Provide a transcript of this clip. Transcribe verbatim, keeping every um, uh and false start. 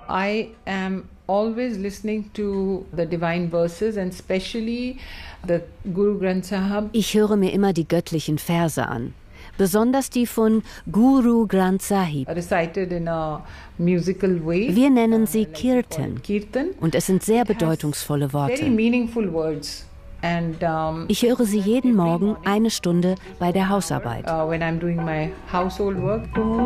I am always listening to the divine verses and especially the Guru Granth Sahib. Ich höre mir immer die göttlichen Verse an, besonders die von Guru Granth Sahib. Recited in a musical way. Wir nennen sie Kirtan, Kirtan. Und es sind sehr bedeutungsvolle Worte. Very meaningful words. And, um, ich höre sie jeden Morgen eine Stunde bei der Hausarbeit. Uh, when I'm doing my household work.